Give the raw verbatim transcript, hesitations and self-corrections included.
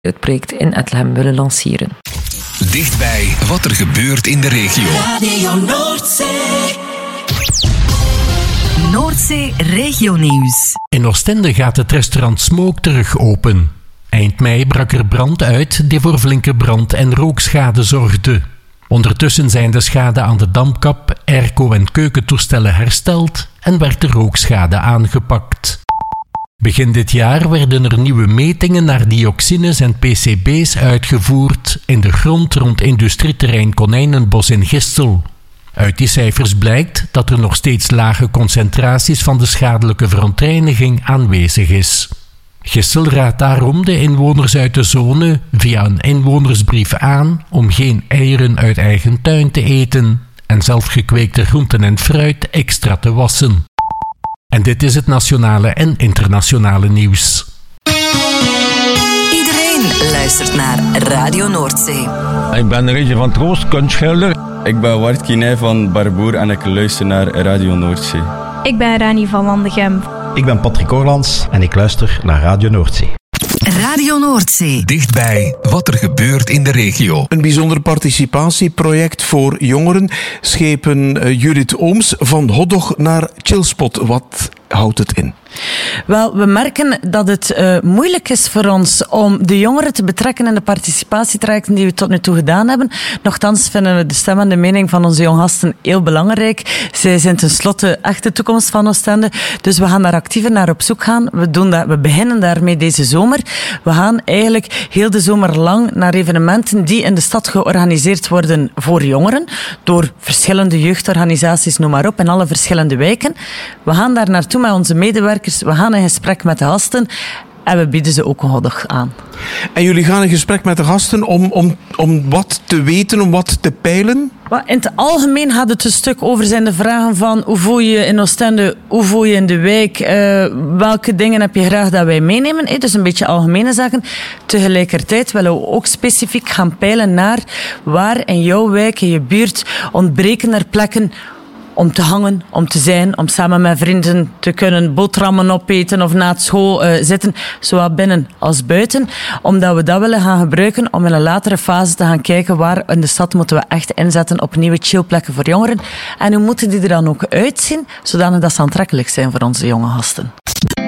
het project in Ethlehem willen lanceren. Dichtbij wat er gebeurt in de regio. Radio Noordzee. Noordzee Regionieuws. In Oostende gaat het restaurant Smoke terug open. Eind mei brak er brand uit die voor flinke brand- en rookschade zorgde. Ondertussen zijn de schade aan de dampkap, airco- en keukentoestellen hersteld en werd de rookschade aangepakt. Begin dit jaar werden er nieuwe metingen naar dioxines en P C B's uitgevoerd in de grond rond industrieterrein Konijnenbos in Gistel. Uit die cijfers blijkt dat er nog steeds lage concentraties van de schadelijke verontreiniging aanwezig is. Gistel raadt daarom de inwoners uit de zone via een inwonersbrief aan om geen eieren uit eigen tuin te eten en zelfgekweekte groenten en fruit extra te wassen. En dit is het nationale en internationale nieuws. Iedereen luistert naar Radio Noordzee. Ik ben Regje van Troost, kunstschilder. Ik ben Wart Kinij van Barboer en ik luister naar Radio Noordzee. Ik ben Rani van Landegem. Ik ben Patrick Orlands en ik luister naar Radio Noordzee. Radio Noordzee. Dichtbij wat er gebeurt in de regio. Een bijzonder participatieproject voor jongeren schepen uh, Judith Ooms van Hotdog naar Chillspot. Wat houdt het in? Wel, we merken dat het uh, moeilijk is voor ons om de jongeren te betrekken in de participatietrajecten die we tot nu toe gedaan hebben. Nochtans vinden we de stem en de mening van onze jonggasten heel belangrijk. Zij zijn tenslotte echt de toekomst van Oostende. Dus we gaan daar actiever naar op zoek gaan. We, doen dat, we beginnen daarmee deze zomer. We gaan eigenlijk heel de zomer lang naar evenementen die in de stad georganiseerd worden voor jongeren. Door verschillende jeugdorganisaties, noem maar op, in alle verschillende wijken. We gaan daar naartoe met onze medewerkers. We gaan in gesprek met de gasten en we bieden ze ook een hotdog aan. En jullie gaan in gesprek met de gasten om, om, om wat te weten, om wat te peilen? In het algemeen gaat het een stuk over zijn de vragen van hoe voel je je in Oostende, hoe voel je in de wijk, uh, welke dingen heb je graag dat wij meenemen. Hey, dus een beetje algemene zaken. Tegelijkertijd willen we ook specifiek gaan peilen naar waar in jouw wijk, in je buurt, ontbreken er plekken om te hangen, om te zijn, om samen met vrienden te kunnen boterhammen opeten of na het school uh, zitten, zowel binnen als buiten. Omdat we dat willen gaan gebruiken om in een latere fase te gaan kijken waar in de stad moeten we echt inzetten op nieuwe chillplekken voor jongeren. En hoe moeten die er dan ook uitzien, zodat ze aantrekkelijk zijn voor onze jonge gasten.